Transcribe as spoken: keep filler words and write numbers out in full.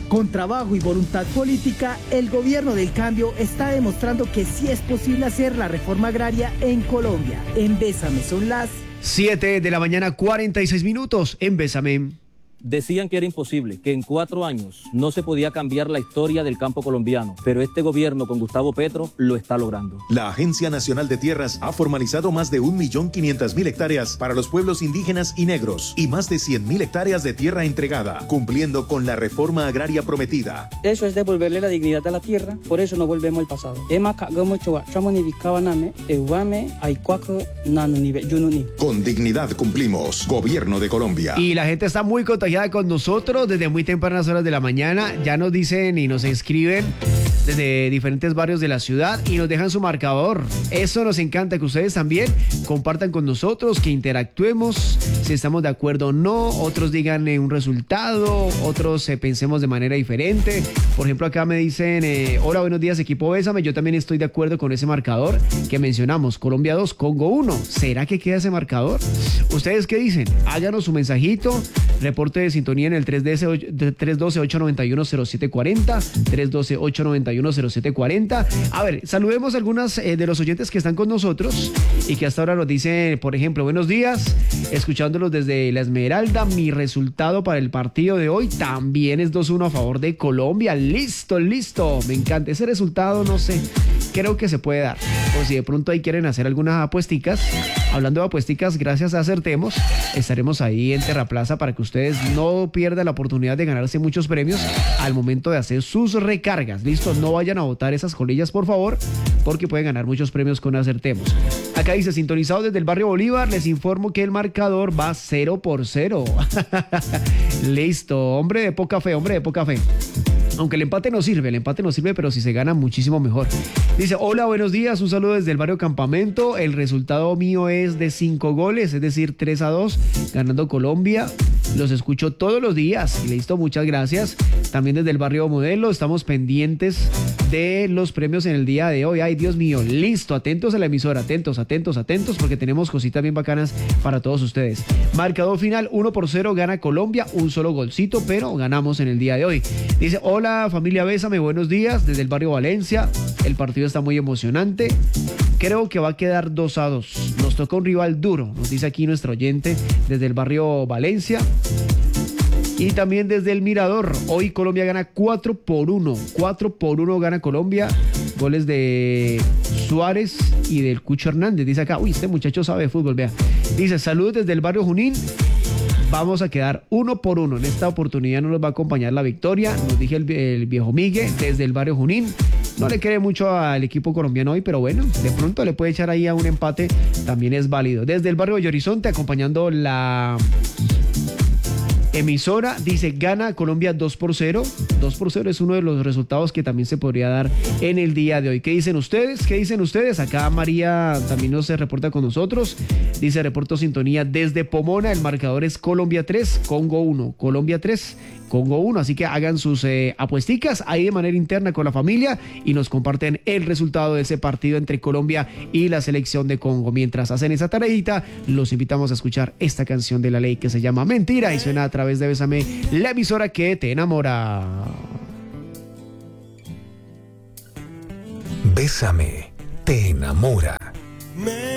Con trabajo y voluntad política, el gobierno del cambio está demostrando que sí es posible hacer la reforma agraria en Colombia. En Bésame son las siete de la mañana, cuarenta y seis minutos. En Bésame. Decían que era imposible, que en cuatro años no se podía cambiar la historia del campo colombiano, pero este gobierno con Gustavo Petro lo está logrando. La Agencia Nacional de Tierras ha formalizado más de un millón quinientas mil hectáreas para los pueblos indígenas y negros y más de cien mil hectáreas de tierra entregada, cumpliendo con la reforma agraria prometida. Eso es devolverle la dignidad a la tierra, por eso no volvemos al pasado. Con dignidad cumplimos. Gobierno de Colombia. Y la gente está muy contagiada con nosotros desde muy tempranas horas de la mañana. Ya nos dicen y nos escriben desde diferentes barrios de la ciudad y nos dejan su marcador. Eso nos encanta, que ustedes también compartan con nosotros, que interactuemos, si estamos de acuerdo o no, otros digan eh, un resultado, otros eh, pensemos de manera diferente. Por ejemplo, acá me dicen, eh, hola, buenos días, equipo Bésame. Yo también estoy de acuerdo con ese marcador que mencionamos, Colombia dos, Congo uno. ¿Será que queda ese marcador? ¿Ustedes qué dicen? Háganos su mensajito, reporte de sintonía en el tres uno dos, ocho nueve uno, cero siete cuatro cero, tres uno dos, ocho nueve uno, cero siete cuatro cero. A ver, saludemos a algunas eh, de los oyentes que están con nosotros y que hasta ahora nos dicen, por ejemplo, buenos días, escuchándolos desde La Esmeralda. Mi resultado para el partido de hoy también es dos uno a favor de Colombia. Listo, listo, me encanta ese resultado, no sé, creo que se puede dar. O si de pronto ahí quieren hacer algunas apuesticas, hablando de apuesticas, gracias a Acertemos, estaremos ahí en Terraplaza para que ustedes no pierdan la oportunidad de ganarse muchos premios al momento de hacer sus recargas. Listo, no vayan a botar esas colillas, por favor, porque pueden ganar muchos premios con Acertemos. Acá dice, sintonizado desde el barrio Bolívar, les informo que el marcador va cero por cero. Listo, hombre de poca fe, hombre de poca fe. Aunque el empate no sirve, el empate no sirve, pero si se gana, muchísimo mejor. Dice, hola, buenos días, un saludo desde el barrio Campamento. El resultado mío es de cinco goles, es decir, tres a dos, ganando Colombia. Los escucho todos los días. Listo, muchas gracias. También desde el barrio Modelo, estamos pendientes de los premios en el día de hoy. Ay, Dios mío, listo, atentos a la emisora, atentos, atentos, atentos, porque tenemos cositas bien bacanas para todos ustedes. Marcador final, uno por cero, gana Colombia, un solo golcito, pero ganamos en el día de hoy. Dice, hola, familia Bésame, buenos días, desde el barrio Valencia. El partido está muy emocionante. Creo que va a quedar dos a dos. Nos toca un rival duro, nos dice aquí nuestro oyente desde el barrio Valencia. Y también desde el Mirador, hoy Colombia gana cuatro por uno. cuatro por uno gana Colombia. Goles de Suárez y del Cucho Hernández. Dice acá, uy, este muchacho sabe de fútbol, vea. Dice, saludos desde el barrio Junín. Vamos a quedar uno por uno. En esta oportunidad no nos va a acompañar la victoria. Nos dije el, el viejo Miguel desde el barrio Junín. No le cree mucho al equipo colombiano hoy, pero bueno, de pronto le puede echar ahí a un empate. También es válido. Desde el barrio de Horizonte, acompañando la emisora, dice, gana Colombia dos por cero. dos por cero es uno de los resultados que también se podría dar en el día de hoy. ¿Qué dicen ustedes? ¿Qué dicen ustedes? Acá María también nos se reporta con nosotros. Dice, reporto sintonía desde Pomona. El marcador es Colombia tres, Congo uno. Colombia tres, Congo uno. Así que hagan sus eh, apuesticas ahí de manera interna con la familia y nos comparten el resultado de ese partido entre Colombia y la selección de Congo. Mientras hacen esa tareita, los invitamos a escuchar esta canción de La Ley que se llama Mentira y suena a través de Bésame, la emisora que te enamora. Bésame, te enamora. Me